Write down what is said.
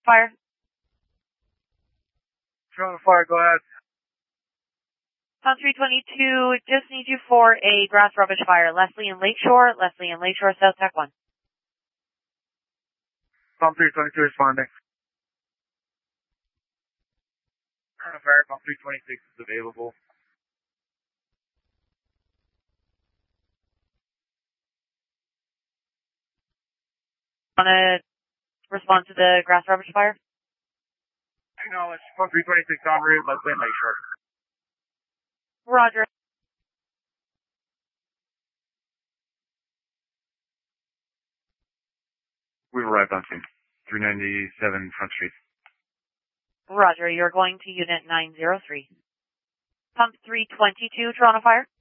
Fire. Toronto Fire, go ahead. Pump 322, just need you for a grass rubbish fire. Leslie and Lakeshore, South Tech 1. Pump 322 responding. Toronto Fire, Pump 326 is available. Want to respond to the grass rubbish fire? Acknowledge. Pump 326 en route, Leslie and Lakeshore. Roger. We've arrived on scene. 397 Front Street. Roger, you're going to Unit 903. Pump 322, Toronto Fire.